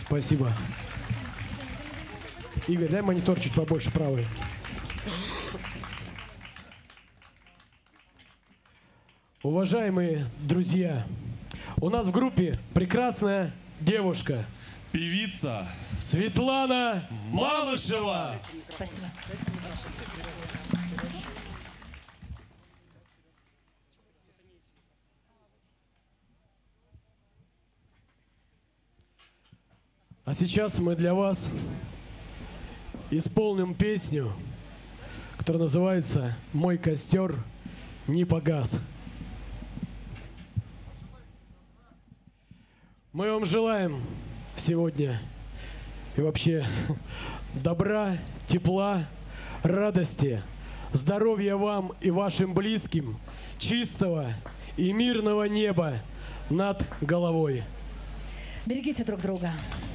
Спасибо. Игорь, дай монитор чуть побольше правый. Уважаемые друзья, у нас в группе прекрасная девушка. Певица Светлана Малышева. Спасибо. А сейчас мы для вас исполним песню, которая называется «Мой костер не погас». Мы вам желаем сегодня и вообще добра, тепла, радости, здоровья вам и вашим близким, чистого и мирного неба над головой. Берегите друг друга.